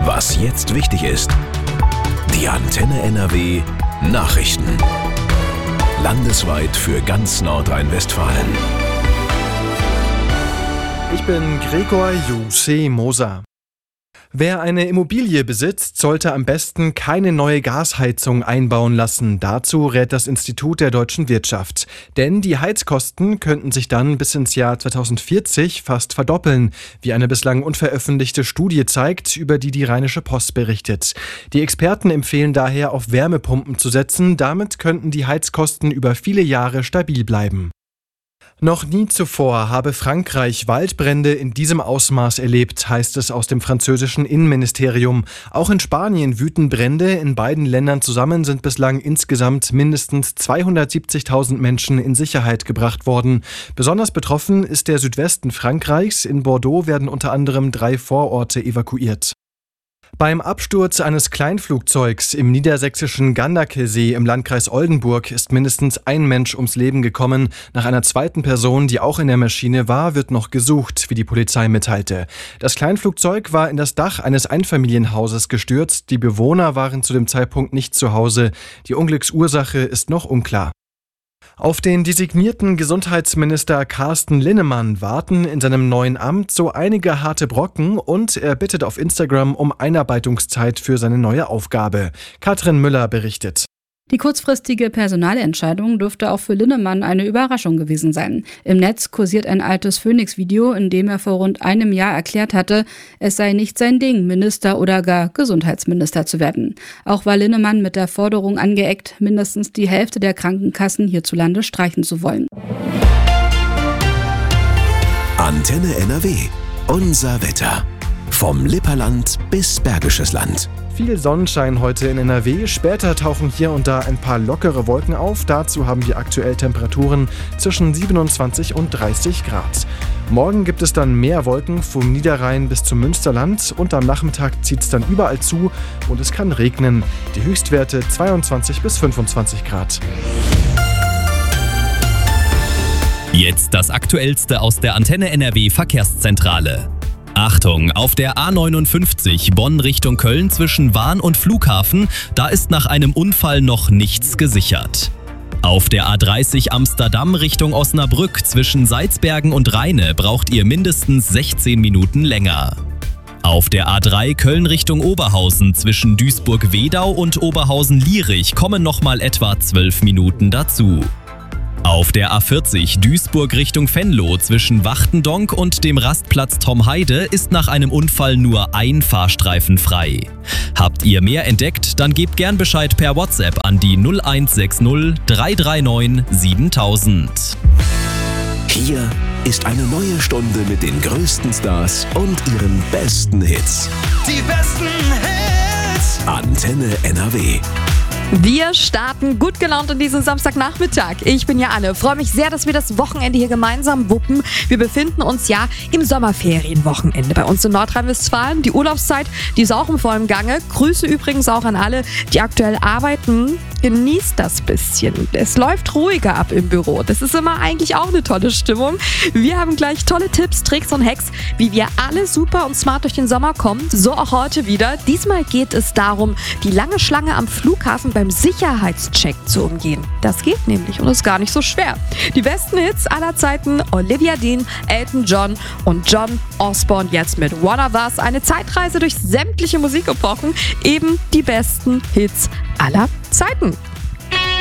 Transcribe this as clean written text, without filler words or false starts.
Was jetzt wichtig ist. Die Antenne NRW Nachrichten. Landesweit für ganz Nordrhein-Westfalen. Ich bin Gregor Moser. Wer eine Immobilie besitzt, sollte am besten keine neue Gasheizung einbauen lassen. Dazu rät das Institut der deutschen Wirtschaft. Denn die Heizkosten könnten sich dann bis ins Jahr 2040 fast verdoppeln, wie eine bislang unveröffentlichte Studie zeigt, über die Rheinische Post berichtet. Die Experten empfehlen daher, auf Wärmepumpen zu setzen. Damit könnten die Heizkosten über viele Jahre stabil bleiben. Noch nie zuvor habe Frankreich Waldbrände in diesem Ausmaß erlebt, heißt es aus dem französischen Innenministerium. Auch in Spanien wüten Brände. In beiden Ländern zusammen sind bislang insgesamt mindestens 270.000 Menschen in Sicherheit gebracht worden. Besonders betroffen ist der Südwesten Frankreichs. In Bordeaux werden unter anderem 3 Vororte evakuiert. Beim Absturz eines Kleinflugzeugs im niedersächsischen Ganderkesee im Landkreis Oldenburg ist mindestens ein Mensch ums Leben gekommen. Nach einer zweiten Person, die auch in der Maschine war, wird noch gesucht, wie die Polizei mitteilte. Das Kleinflugzeug war in das Dach eines Einfamilienhauses gestürzt. Die Bewohner waren zu dem Zeitpunkt nicht zu Hause. Die Unglücksursache ist noch unklar. Auf den designierten Gesundheitsminister Carsten Linnemann warten in seinem neuen Amt so einige harte Brocken und er bittet auf Instagram um Einarbeitungszeit für seine neue Aufgabe. Katrin Müller berichtet. Die kurzfristige Personalentscheidung dürfte auch für Linnemann eine Überraschung gewesen sein. Im Netz kursiert ein altes Phoenix-Video, in dem er vor rund einem Jahr erklärt hatte, es sei nicht sein Ding, Minister oder gar Gesundheitsminister zu werden. Auch war Linnemann mit der Forderung angeeckt, mindestens die Hälfte der Krankenkassen hierzulande streichen zu wollen. Antenne NRW. Unser Wetter. Vom Lipperland bis Bergisches Land. Viel Sonnenschein heute in NRW. Später tauchen hier und da ein paar lockere Wolken auf. Dazu haben wir aktuell Temperaturen zwischen 27 und 30 Grad. Morgen gibt es dann mehr Wolken vom Niederrhein bis zum Münsterland und am Nachmittag zieht es dann überall zu und es kann regnen. Die Höchstwerte 22 bis 25 Grad. Jetzt das Aktuellste aus der Antenne NRW Verkehrszentrale. Achtung, auf der A59 Bonn Richtung Köln zwischen Wahn und Flughafen, da ist nach einem Unfall noch nichts gesichert. Auf der A30 Amsterdam Richtung Osnabrück zwischen Salzbergen und Rheine braucht ihr mindestens 16 Minuten länger. Auf der A3 Köln Richtung Oberhausen zwischen Duisburg-Wedau und Oberhausen-Lierich kommen nochmal etwa 12 Minuten dazu. Auf der A40 Duisburg Richtung Venlo zwischen Wachtendonk und dem Rastplatz Tom Heide ist nach einem Unfall nur ein Fahrstreifen frei. Habt ihr mehr entdeckt, dann gebt gern Bescheid per WhatsApp an die 0160 339 7000. Hier ist eine neue Stunde mit den größten Stars und ihren besten Hits. Die besten Hits! Antenne NRW. Wir starten gut gelaunt in diesen Samstagnachmittag. Ich bin ja Anne, freue mich sehr, dass wir das Wochenende hier gemeinsam wuppen. Wir befinden uns ja im Sommerferienwochenende bei uns in Nordrhein-Westfalen. Die Urlaubszeit, die ist auch im vollen Gange. Grüße übrigens auch an alle, die aktuell arbeiten. Genießt das bisschen. Es läuft ruhiger ab im Büro. Das ist immer eigentlich auch eine tolle Stimmung. Wir haben gleich tolle Tipps, Tricks und Hacks, wie wir alle super und smart durch den Sommer kommen. So auch heute wieder. Diesmal geht es darum, die lange Schlange am Flughafen beim Sicherheitscheck zu umgehen. Das geht nämlich und ist gar nicht so schwer. Die besten Hits aller Zeiten: Olivia Dean, Elton John und John Osborne jetzt mit One of Us. Eine Zeitreise durch sämtliche Musikepochen. Eben die besten Hits aller Zeiten.